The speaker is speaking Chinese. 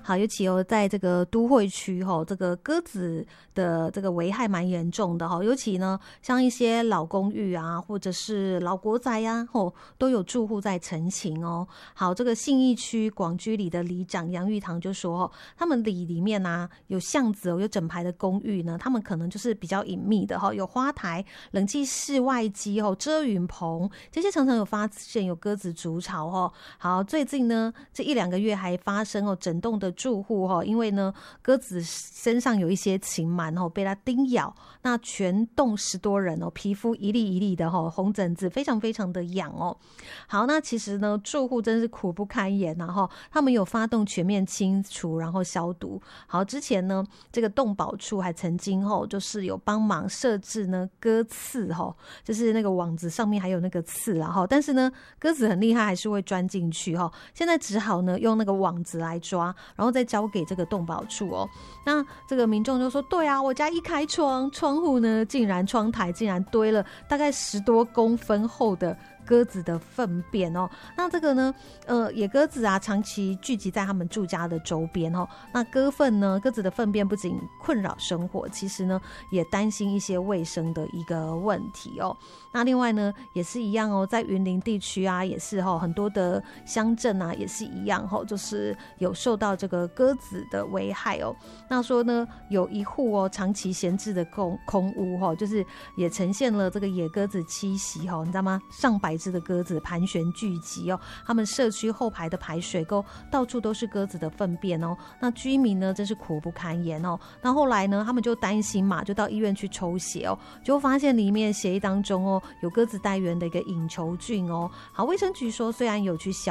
好，尤其在这个都会区这个鸽子的这个危害蛮严重的尤其呢像一些老公寓啊，或者是老国宅啊都有住户在陈情好，这个信义区广居里的里长杨玉堂就说他们里面啊有巷子有整排的公寓呢，他们可能就是比较隐秘的有花台、冷气室外机遮云棚，这些常常有发现有鸽子筑巢好，最近呢这1-2个月还发生整栋的住户因为呢鸽子身上有一些禽螨被它叮咬，那全栋10多人皮肤一粒一粒的红疹子，非常非常的痒好，那其实呢住户真是苦不堪言他们有发动全面清除然后消毒。好，之前呢这个动保处还曾经就是有帮忙设置呢鸽刺就是那个网子上面还有那个刺但是呢鸽子很厉害，还是会钻进去现在只好呢用那个网子来抓，然后再交给这个动保处那这个民众就说，对啊，我家一开窗户呢窗台竟然堆了大概10多公分厚的鸽子的粪便那这个呢野鸽子啊长期聚集在他们住家的周边那鸽子的粪便不仅困扰生活，其实呢也担心一些卫生的一个问题那另外呢也是一样在云林地区啊也是很多的乡镇啊也是一样就是有受到这个鸽子的危害那说呢有一户长期闲置的空屋就是也呈现了这个野鸽子栖息你知道吗？上百只的鸽子盘旋聚集他们社区后排的排水沟到处都是鸽子的粪便那居民呢真是苦不堪言那后来呢他们就担心嘛，就到医院去抽血就发现里面血液当中有鸽子带源的一个隐球菌好，卫生局说虽然有去